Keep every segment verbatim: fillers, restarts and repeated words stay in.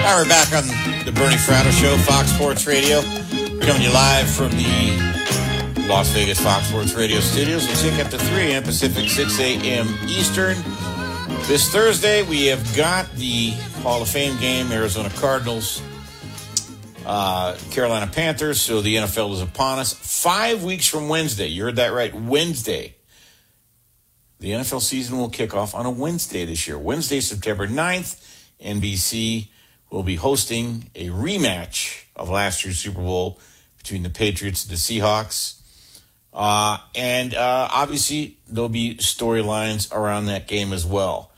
All right, we're back on the Bernie Fratto Show, Fox Sports Radio. We're coming to you live from the Las Vegas Fox Sports Radio studios. We'll take up to three a.m. Pacific, six a.m. Eastern. This Thursday, we have got the Hall of Fame game, Arizona Cardinals, uh, Carolina Panthers, so the N F L is upon us. Five weeks from Wednesday, you heard that right, Wednesday. The N F L season will kick off on a Wednesday this year. Wednesday, September ninth, N B C will be hosting a rematch of last year's Super Bowl between the Patriots and the Seahawks. Uh, and uh, obviously, there'll be storylines around that game as well.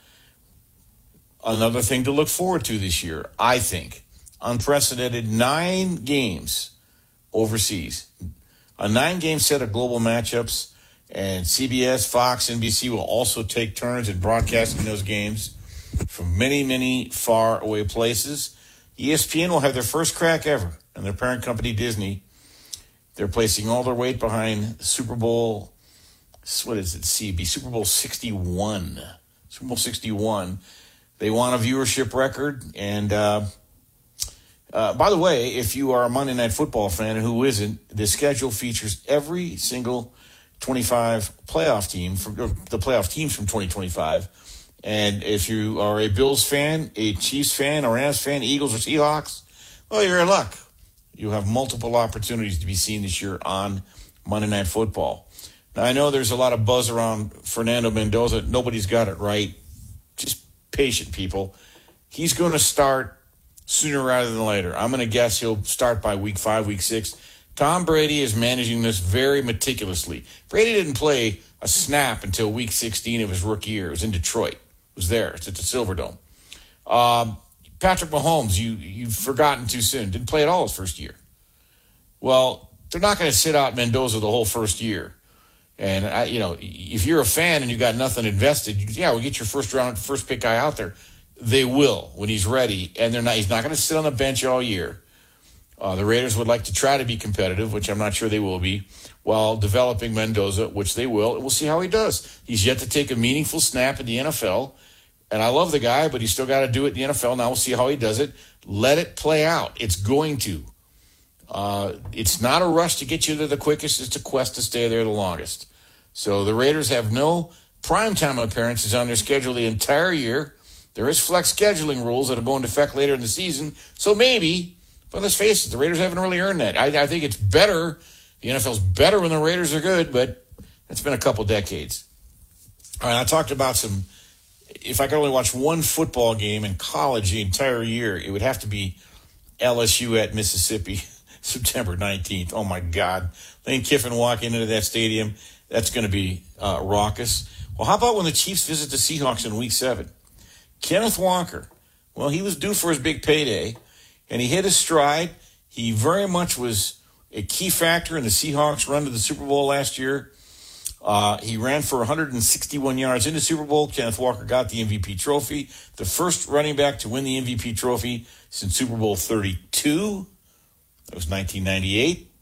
Another thing to look forward to this year, I think, unprecedented nine games overseas. A nine-game set of global matchups, and C B S, Fox, N B C will also take turns in broadcasting those games from many, many far away places. E S P N will have their first crack ever, and their parent company, Disney, they're placing all their weight behind Super Bowl, what is it, C B, Super Bowl sixty-one. Super Bowl sixty-one. They want a viewership record, and uh, uh, by the way, if you are a Monday Night Football fan, and who isn't, the schedule features every single twenty-five playoff team, from the playoff teams from twenty twenty-five. And if you are a Bills fan, a Chiefs fan, a Rams fan, Eagles or Seahawks, well, you're in luck. You have multiple opportunities to be seen this year on Monday Night Football. Now, I know there's a lot of buzz around Fernando Mendoza. Nobody's got it right. Just patient, people. He's going to start sooner rather than later. I'm going to guess he'll start by week five, week six. Tom Brady is managing this very meticulously. Brady didn't play a snap until week sixteen of his rookie year. It was in Detroit. It was there. It's at the Silverdome. Um, Patrick Mahomes, you, you've forgotten too soon. Didn't play at all his first year. Well, they're not going to sit out Mendoza the whole first year. And, I, you know, if you're a fan and you got nothing invested, you, yeah, we'll get your first round, first pick guy out there. They will when he's ready. And they're not. He's not going to sit on the bench all year. Uh, the Raiders would like to try to be competitive, which I'm not sure they will be, while developing Mendoza, which they will. And we'll see how he does. He's yet to take a meaningful snap in the N F L. And I love the guy, but he's still got to do it in the N F L. Now we'll see how he does it. Let it play out. It's going to. Uh, it's not a rush to get you there the quickest. It's a quest to stay there the longest. So the Raiders have no primetime appearances on their schedule the entire year. There is flex scheduling rules that will go into effect later in the season. So maybe, but let's face it, the Raiders haven't really earned that. I, I think it's better. The N F L's better when the Raiders are good, but it's been a couple decades. All right, I talked about some. If I could only watch one football game in college the entire year, it would have to be L S U at Mississippi, September nineteenth. Oh, my God. Lane Kiffin walking into that stadium, that's going to be uh, raucous. Well, how about when the Chiefs visit the Seahawks in week seven? Kenneth Walker, well, he was due for his big payday, and he hit his stride. He very much was a key factor in the Seahawks' run to the Super Bowl last year. Uh, he ran for one hundred sixty-one yards in the Super Bowl. Kenneth Walker got the M V P trophy, the first running back to win the M V P trophy since Super Bowl thirty-two. That was nineteen ninety-eight.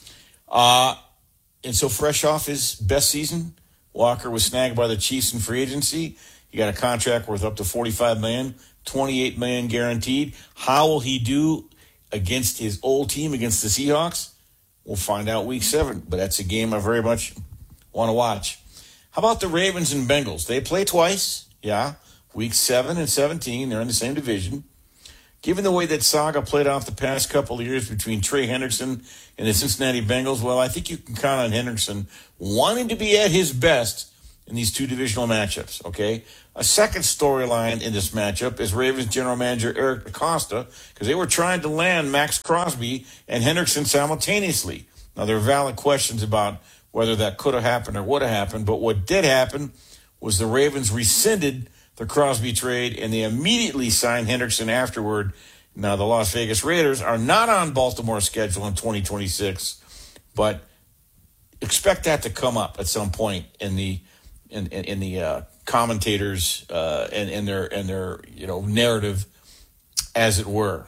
Uh, and so fresh off his best season, Walker was snagged by the Chiefs in free agency. He got a contract worth up to forty-five million dollars, twenty-eight million dollars guaranteed. How will he do against his old team, against the Seahawks? We'll find out week seven, but that's a game I very much want to watch. How about the Ravens and Bengals? They play twice, yeah. Week seven and seventeen, they're in the same division. Given the way that saga played out the past couple of years between Trey Hendrickson and the Cincinnati Bengals, well, I think you can count on Hendrickson wanting to be at his best in these two divisional matchups, okay? A second storyline in this matchup is Ravens general manager Eric Acosta, because they were trying to land Max Crosby and Hendrickson simultaneously. Now, there are valid questions about whether that could have happened or would have happened, but what did happen was the Ravens rescinded the Crosby trade, and they immediately signed Hendrickson afterward. Now, the Las Vegas Raiders are not on Baltimore's schedule in twenty twenty-six, but expect that to come up at some point in the in in, in the uh, commentators uh, and, and their and their you know narrative, as it were.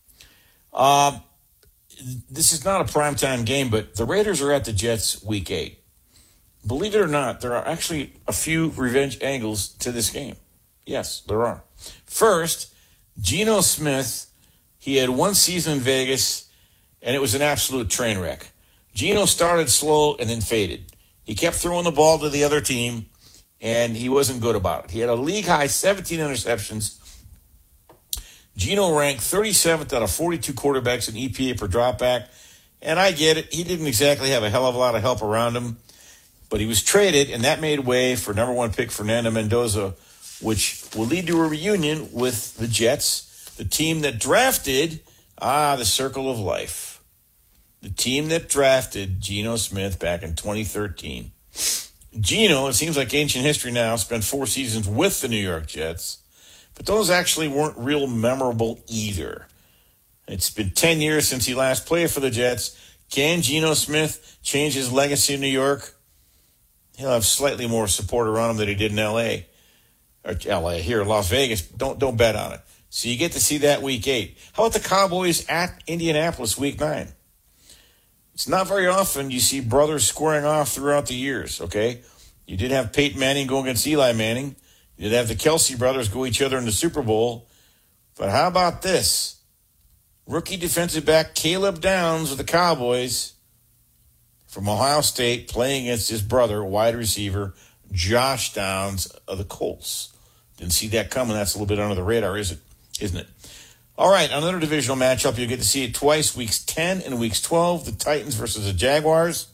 Uh, this is not a primetime game, but the Raiders are at the Jets week eight. Believe it or not, there are actually a few revenge angles to this game. Yes, there are. First, Geno Smith He had one season in Vegas, and it was an absolute train wreck. Geno started slow and then faded. He kept throwing the ball to the other team, and he wasn't good about it. He had a league-high seventeen interceptions. Geno ranked thirty-seventh out of forty-two quarterbacks in E P A per dropback, and I get it. He didn't exactly have a hell of a lot of help around him, but he was traded, and that made way for number one pick Fernando Mendoza, which will lead to a reunion with the Jets, the team that drafted, ah, the circle of life, the team that drafted Geno Smith back in twenty thirteen. Geno, it seems like ancient history now, spent four seasons with the New York Jets, but those actually weren't real memorable either. It's been ten years since he last played for the Jets. Can Geno Smith change his legacy in New York? He'll have slightly more support around him than he did in L A. Or L A, here in Las Vegas. Don't, don't bet on it. So you get to see that week eight. How about the Cowboys at Indianapolis week nine? It's not very often you see brothers squaring off throughout the years, okay? You did have Peyton Manning go against Eli Manning. You did have the Kelsey brothers go each other in the Super Bowl. But how about this? Rookie defensive back Caleb Downs of the Cowboys from Ohio State playing against his brother, wide receiver Josh Downs of the Colts. Didn't see that coming. That's a little bit under the radar, is it? Isn't it? All right, another divisional matchup. You'll get to see it twice, weeks ten and weeks twelve, the Titans versus the Jaguars.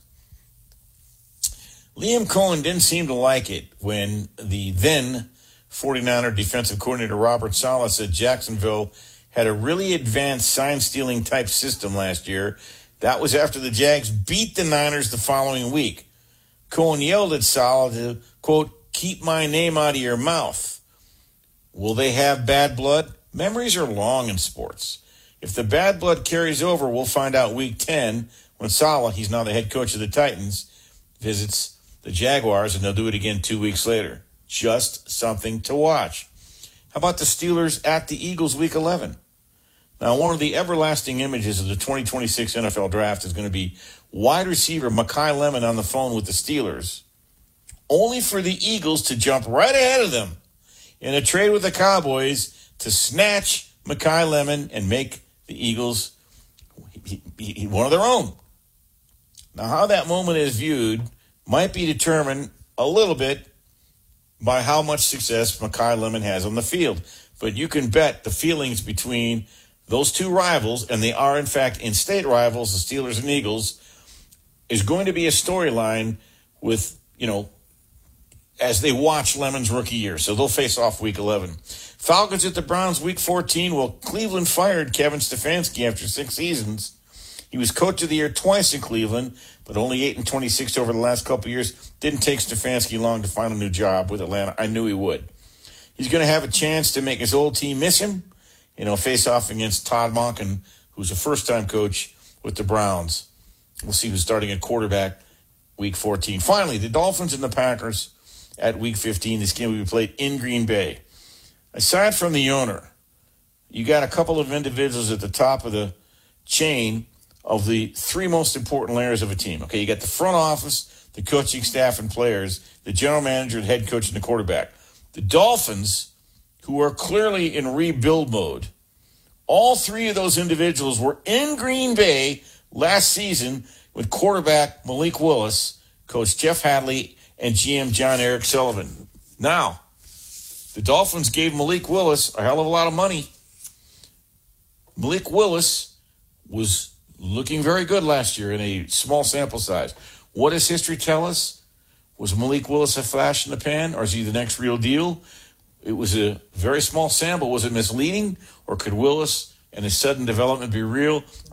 Liam Cohen didn't seem to like it when the then forty-niner defensive coordinator Robert Saleh said Jacksonville had a really advanced sign-stealing type system last year. That was after the Jags beat the Niners the following week. Cohen yelled at Saleh to, quote, keep my name out of your mouth. Will they have bad blood? Memories are long in sports. If the bad blood carries over, we'll find out week ten when Saleh, he's now the head coach of the Titans, visits the Jaguars, and they'll do it again two weeks later. Just something to watch. How about the Steelers at the Eagles week eleven? Now, one of the everlasting images of the twenty twenty-six N F L Draft is going to be wide receiver Mekhi Lemon on the phone with the Steelers, only for the Eagles to jump right ahead of them in a trade with the Cowboys to snatch Mekhi Lemon and make the Eagles he, he, he, one of their own. Now, how that moment is viewed might be determined a little bit by how much success Mekhi Lemon has on the field. But you can bet the feelings between those two rivals, and they are, in fact, in-state rivals, the Steelers and Eagles, is going to be a storyline with, you know, as they watch Lemon's rookie year. So they'll face off week eleven. Falcons at the Browns week fourteen. Well, Cleveland fired Kevin Stefanski after six seasons. He was coach of the year twice in Cleveland, but only eight and twenty-six over the last couple of years. Didn't take Stefanski long to find a new job with Atlanta. I knew he would. He's going to have a chance to make his old team miss him. You know, face off against Todd Monken, who's a first-time coach with the Browns. We'll see who's starting at quarterback week fourteen. Finally, the Dolphins and the Packers at week fifteen. This game will be played in Green Bay. Aside from the owner, you got a couple of individuals at the top of the chain of the three most important layers of a team. Okay, you got the front office, the coaching staff and players, the general manager, the head coach, and the quarterback. The Dolphins, who are clearly in rebuild mode, all three of those individuals were in Green Bay last season with quarterback Malik Willis, coach Jeff Hadley, and G M John Eric Sullivan. Now, the Dolphins gave Malik Willis a hell of a lot of money. Malik Willis was looking very good last year in a small sample size. What does history tell us? Was Malik Willis a flash in the pan, or is he the next real deal? It was a very small sample. Was it misleading, or could Willis and his sudden development be real?